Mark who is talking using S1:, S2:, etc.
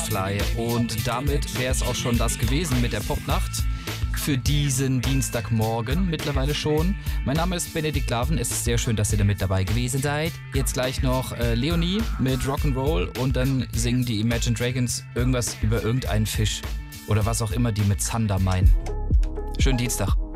S1: Butterfly. Und damit wäre es auch schon das gewesen mit der Popnacht für diesen Dienstagmorgen mittlerweile schon. Mein Name ist Benedikt Laven. Es ist sehr schön, dass ihr da mit dabei gewesen seid. Jetzt gleich noch Leonie mit Rock'n'Roll und dann singen die Imagine Dragons irgendwas über irgendeinen Fisch oder was auch immer die mit Zander meinen. Schönen Dienstag.